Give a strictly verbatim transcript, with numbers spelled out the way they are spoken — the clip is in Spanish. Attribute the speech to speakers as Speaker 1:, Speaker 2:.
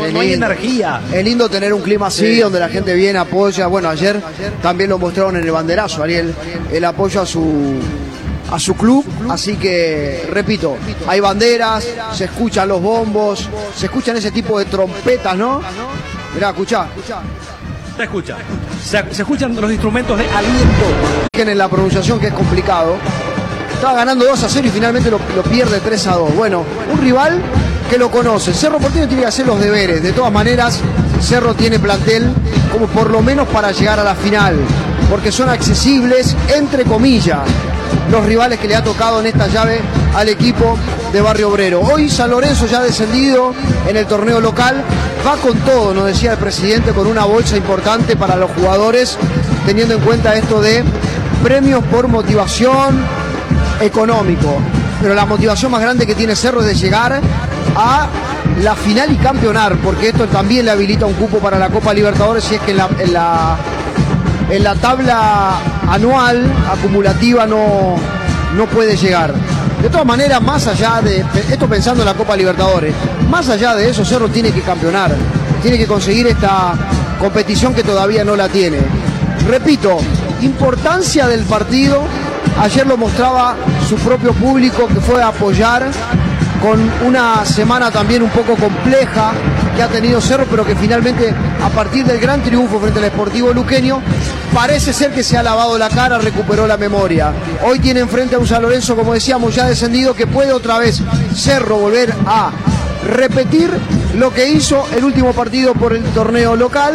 Speaker 1: no, no hay energía.
Speaker 2: Es lindo tener un clima así, sí, donde la gente viene, apoya. Bueno, ayer también lo mostraron en el banderazo, Ariel, el apoyo a su, a su club. Así que, repito, hay banderas, se escuchan los bombos, se escuchan ese tipo de trompetas, ¿no? Mirá, escuchá.
Speaker 1: Se escucha. Se, se escuchan los instrumentos de aliento.
Speaker 2: En la pronunciación, que es complicado. Estaba ganando dos a cero y finalmente lo, lo pierde tres a dos. Bueno, un rival que lo conoce. Cerro Porteño tiene que hacer los deberes. De todas maneras, Cerro tiene plantel como por lo menos para llegar a la final, porque son accesibles, entre comillas, los rivales que le ha tocado en esta llave al equipo de Barrio Obrero. Hoy San Lorenzo, ya descendido en el torneo local, va con todo, nos decía el presidente, con una bolsa importante para los jugadores, teniendo en cuenta esto de premios por motivación económico. Pero la motivación más grande que tiene Cerro es de llegar a la final y campeonar, porque esto también le habilita un cupo para la Copa Libertadores, si es que en la, en la, en la tabla anual acumulativa no, no puede llegar. De todas maneras, más allá de esto, pensando en la Copa Libertadores, más allá de eso, Cerro tiene que campeonar, tiene que conseguir esta competición que todavía no la tiene. Repito, importancia del partido. Ayer lo mostraba su propio público, que fue a apoyar, con una semana también un poco compleja que ha tenido Cerro, pero que finalmente, a partir del gran triunfo frente al Sportivo Luqueño, parece ser que se ha lavado la cara, recuperó la memoria. Hoy tiene enfrente a un San Lorenzo, como decíamos, ya descendido, que puede otra vez Cerro volver a repetir lo que hizo el último partido por el torneo local.